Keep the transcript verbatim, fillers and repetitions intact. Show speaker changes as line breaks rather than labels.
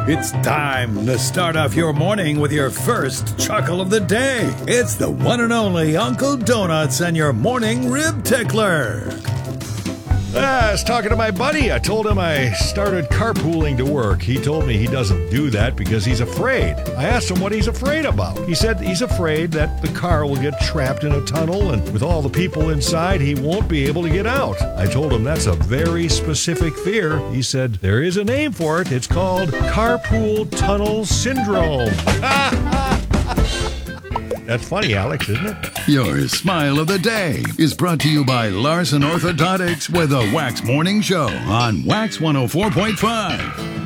It's time to start off your morning with your first chuckle of the day. It's the one and only Uncle Donuts and your morning rib tickler.
Ah, I was talking to my buddy. I told him I started carpooling to work. He told me he doesn't do that because he's afraid. I asked him what he's afraid about. He said he's afraid that the car will get trapped in a tunnel, and with all the people inside, he won't be able to get out. I told him that's a very specific fear. He said there is a name for it. It's called carpool tunnel syndrome. That's funny, Alex, isn't it?
Your smile of the day is brought to you by Larson Orthodontics with a Wax Morning Show on Wax one oh four point five.